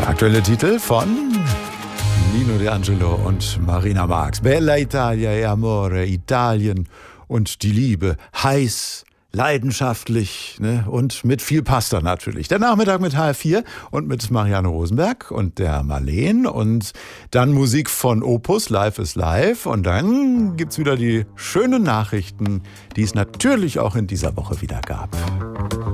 Der aktuelle Titel von Nino D'Angelo und Marina Marx. Bella Italia e Amore, Italien und die Liebe. Heiß, leidenschaftlich, ne? Und mit viel Pasta natürlich. Der Nachmittag mit HR4 und mit Marianne Rosenberg und der Marleen und dann Musik von Opus, Live is Live. Und dann gibt's wieder die schönen Nachrichten, die es natürlich auch in dieser Woche wieder gab.